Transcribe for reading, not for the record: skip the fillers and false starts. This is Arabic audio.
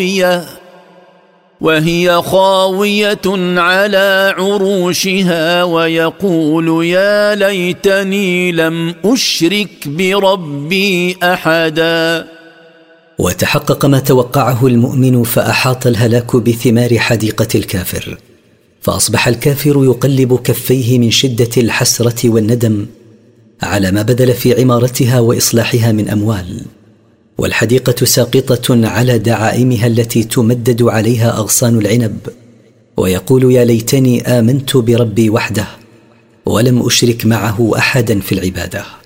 وهي خاوية على عروشها ويقول يا ليتني لم أشرك بربي أحدا. وتحقق ما توقعه المؤمن، فأحاط الهلاك بثمار حديقة الكافر، فأصبح الكافر يقلب كفيه من شدة الحسرة والندم على ما بذل في عمارتها وإصلاحها من أموال، والحديقة ساقطة على دعائمها التي تمدد عليها أغصان العنب، ويقول يا ليتني آمنت بربي وحده ولم أشرك معه أحدا في العبادة.